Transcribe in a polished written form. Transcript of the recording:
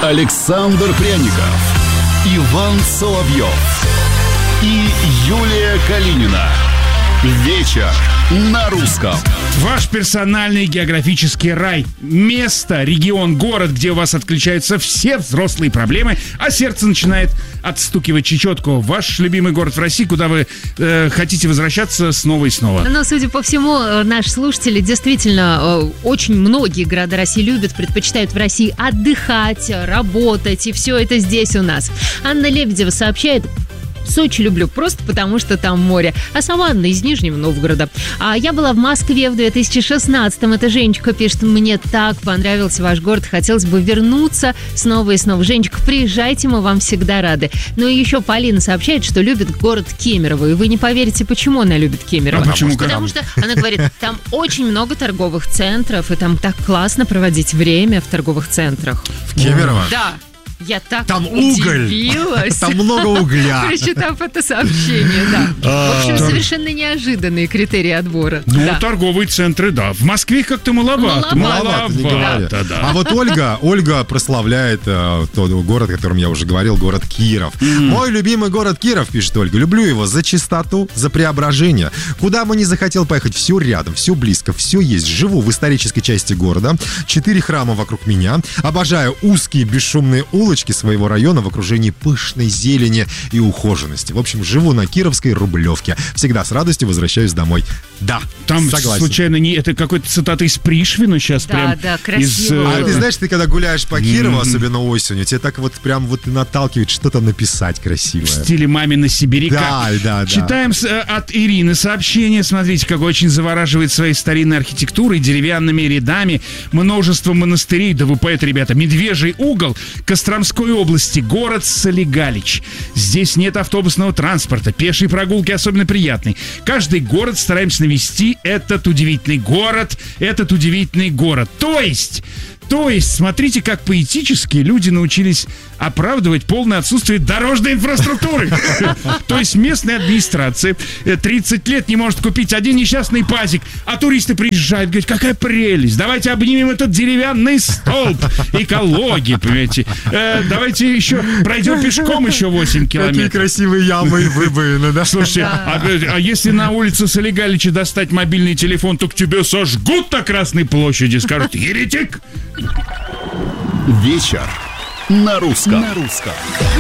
Александр Пряников, Иван Соловьев и Юлия Калинина. Вечер на русском. Ваш персональный географический рай. Место, регион, город, где у вас отключаются все взрослые проблемы, а сердце начинает отстукивать чечетку. Ваш любимый город в России, куда вы хотите возвращаться снова и снова. Но, судя по всему, наши слушатели действительно очень многие города России любят, предпочитают в России отдыхать, работать, и все это здесь у нас. Анна Лебедева сообщает: Сочи люблю просто потому, что там море. А сама Анна из Нижнего Новгорода. Я была в Москве в 2016-м. Это Женечка пишет: мне так понравился ваш город, хотелось бы вернуться снова и снова. Женечка, приезжайте, мы вам всегда рады. Ну и еще Полина сообщает, что любит город Кемерово. И вы не поверите, почему она любит Кемерово. Почему? Потому что она говорит, там очень много торговых центров, и там так классно проводить время в торговых центрах. В Кемерово? Да. Я так там удивилась. Там много угля. Прочитав это сообщение, да. В общем, совершенно неожиданные критерии отбора. Ну, торговые центры, да. В Москве как-то маловато. Маловато, да. А вот Ольга прославляет тот город, о котором я уже говорил, город Киров. Мой любимый город Киров, пишет Ольга. Люблю его за чистоту, за преображение. Куда бы ни захотел поехать, все рядом, все близко, все есть. Живу в исторической части города. 4 храма вокруг меня. Обожаю узкие бесшумные улочки своего района в окружении пышной зелени и ухоженности. В общем, живу на Кировской Рублевке. Всегда с радостью возвращаюсь домой. Да, там согласен. Случайно не это какой-то цитата из Пришвина сейчас? Да, прям да, красиво. А ты знаешь, ты когда гуляешь по Кирову, особенно осенью, тебе так вот прям вот наталкивает что-то написать красивое. В стиле «Мамина сибиряка». Да. Читаем от Ирины сообщение. Смотрите, как очень завораживает своей старинной архитектурой, деревянными рядами, множество монастырей. Да вы поэт, ребята. Медвежий угол Костромской области, город Солигалич. Здесь нет автобусного транспорта, пешие прогулки особенно приятные. Каждый город стараемся навести этот удивительный город. То есть, смотрите, как поэтически люди научились оправдывать полное отсутствие дорожной инфраструктуры. То есть местная администрация 30 лет не может купить один несчастный пазик, а туристы приезжают, говорят, какая прелесть, давайте обнимем этот деревянный столб. Экология, понимаете. Давайте еще пройдем пешком еще 8 километров. Какие красивые ямы и выбоины, да? Слушайте, а если на улице Солигалича достать мобильный телефон, то к тебе сожгут на Красной площади, скажут: еретик! Вечер на русском.